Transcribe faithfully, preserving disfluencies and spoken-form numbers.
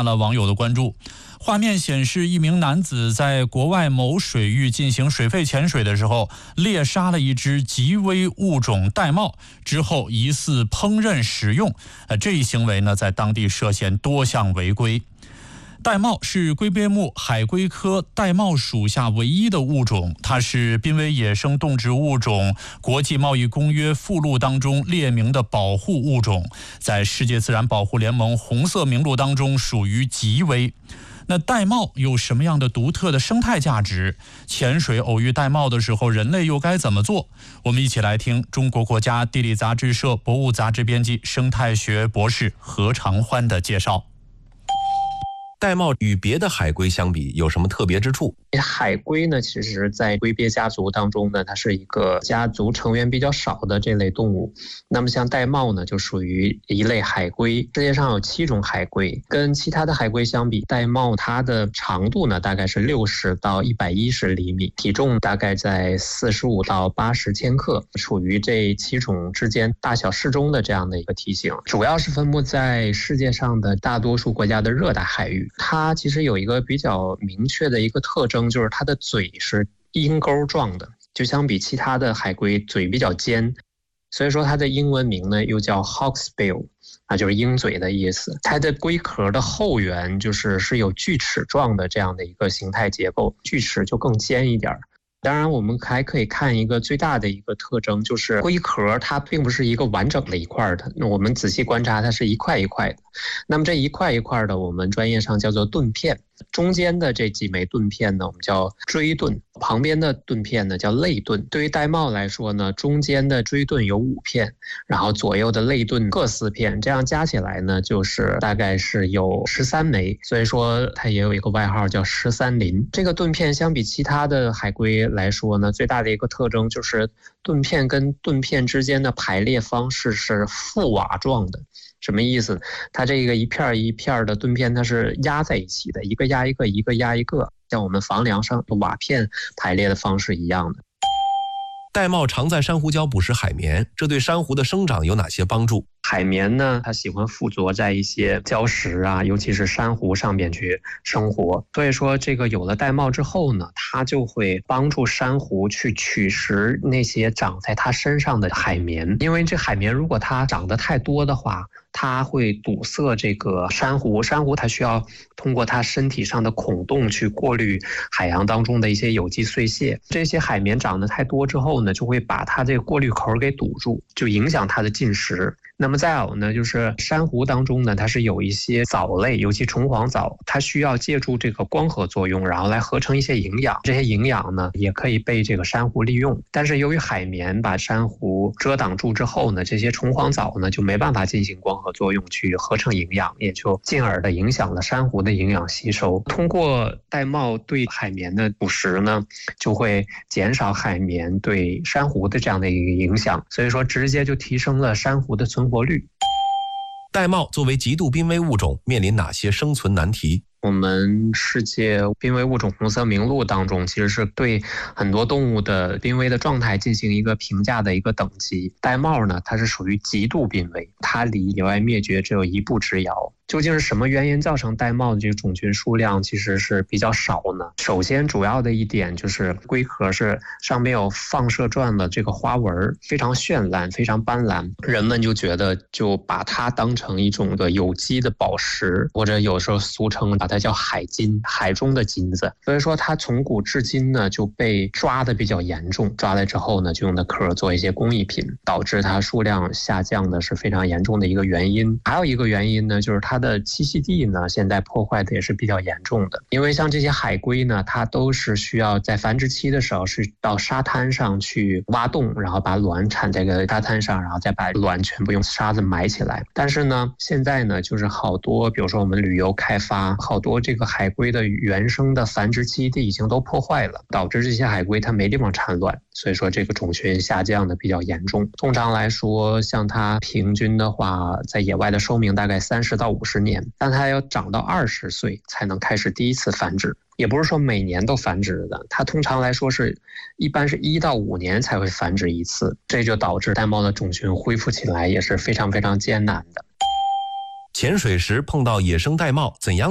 发了网友的关注。画面显示，一名男子在国外某水域进行水肺潜水的时候，猎杀了一只极危物种玳瑁，之后疑似烹饪食用。呃，这一行为呢，在当地涉嫌多项违规。玳瑁是龟鳖目海龟科玳瑁属下唯一的物种，它是濒危野生动植物种国际贸易公约附录当中列明的保护物种，在世界自然保护联盟红色名录当中属于极危。那玳瑁有什么样的独特的生态价值？潜水偶遇玳瑁的时候，人类又该怎么做？我们一起来听中国国家地理杂志社博物杂志编辑、生态学博士何长欢的介绍。 玳瑁与别的海龟相比有什么特别之处？ 海龟呢，其实在龟鳖家族当中呢，它是一个家族成员比较少的这类动物。那么像玳瑁呢，就属于一类海龟。世界上有七种海龟，跟其他的海龟相比，玳瑁它的长度呢大概是六十到一百一十厘米，体重大概在四十五到八十千克，属于这七种之间大小适中的这样的一个体型。主要是分布在世界上的大多数国家的热带海域。它其实有一个比较明确的一个特征，就是它的嘴是鹰钩状的，就相比其他的海龟嘴比较尖，所以说它的英文名呢又叫 hawksbill， 啊，就是鹰嘴的意思。它的龟壳的后缘就是是有锯齿状的这样的一个形态结构，锯齿就更尖一点。当然我们还可以看一个最大的一个特征，就是龟壳它并不是一个完整的一块的，那我们仔细观察它是一块一块的。那么这一块一块的我们专业上叫做盾片，中间的这几枚盾片呢我们叫锥盾，旁边的盾片呢叫肋盾。对于玳瑁来说呢，中间的锥盾有五片，然后左右的肋盾各四片，这样加起来呢就是大概是有十三枚，所以说它也有一个外号叫十三鳞。这个盾片相比其他的海龟来说呢，最大的一个特征就是盾片跟盾片之间的排列方式是覆瓦状的。什么意思？它这个一片一片的盾片它是压在一起的，一个压一个，一个压一个，像我们房梁上的瓦片排列的方式一样的。 玳瑁常在珊瑚礁捕食海绵，这对珊瑚的生长有哪些帮助？ 海绵呢，它喜欢附着在一些礁石啊，尤其是珊瑚上面去生活。所以说，这个有了玳瑁之后呢，它就会帮助珊瑚去取食那些长在它身上的海绵。因为这海绵如果它长得太多的话，它会堵塞这个珊瑚，珊瑚它需要通过它身体上的孔洞去过滤海洋当中的一些有机碎屑。这些海绵长得太多之后呢，就会把它这个过滤口给堵住，就影响它的进食。那么再有呢，就是珊瑚当中呢，它是有一些藻类，尤其虫黄藻，它需要借助这个光合作用，然后来合成一些营养。这些营养呢，也可以被这个珊瑚利用。但是由于海绵把珊瑚遮挡住之后呢，这些虫黄藻呢就没办法进行光合作用去合成营养，也就进而的影响了珊瑚的营养吸收。通过玳瑁对海绵的捕食呢，就会减少海绵对珊瑚的这样的一个影响，所以说直接就提升了珊瑚的存活率。 玳瑁作为极度濒危物种，面临哪些生存难题？ 我们世界濒危物种红色名录当中，其实是对很多动物的濒危的状态进行一个评价的一个等级。玳瑁呢，它是属于极度濒危，它离野外灭绝只有一步之遥。究竟是什么原因造成玳瑁的这个种群数量其实是比较少呢？首先主要的一点就是龟壳是上面有放射状的这个花纹，非常绚烂，非常斑斓，人们就觉得就把它当成一种的有机的宝石，或者有时候俗称把它叫海金，海中的金子。所以说它从古至今呢就被抓的比较严重，抓来之后呢就用的壳做一些工艺品，导致它数量下降的是非常严重的一个原因。还有一个原因呢，就是它的栖息地呢现在破坏的也是比较严重的。因为像这些海龟呢，它都是需要在繁殖期的时候是到沙滩上去挖洞，然后把卵产在这个沙滩上，然后再把卵全部用沙子埋起来。但是呢现在呢就是好多比如说我们旅游开发，好多这个海龟的原生的繁殖基地已经都破坏了，导致这些海龟它没地方产卵，所以说这个种群下降的比较严重。通常来说，像它平均的话在野外的寿命大概三十到五十年，但它要长到二十岁才能开始第一次繁殖，也不是说每年都繁殖的，它通常来说是一般是一到五年才会繁殖一次，这就导致玳瑁的种群恢复起来也是非常非常艰难的。 潜水时碰到野生玳瑁，怎样